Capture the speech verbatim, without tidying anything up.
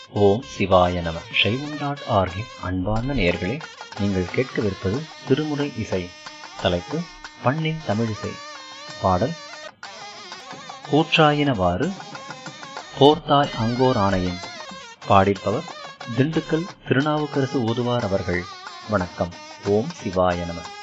ஓம் சிவாய நம. சைவம் டாட் ஆர்கின் அன்பார்ந்த நேயர்களே, நீங்கள் கேட்கவிருப்பது திருமுறை இசை. தலைப்பு பண்ணின் தமிழிசை. பாடல் கூற்றாயினவாறு போர்த்தாய் அங்கோர் ஆணையின். பாடிப்பவர் திண்டுக்கல் திருநாவுக்கரசு ஓதுவார் அவர்கள். வணக்கம். ஓம் சிவாய நம.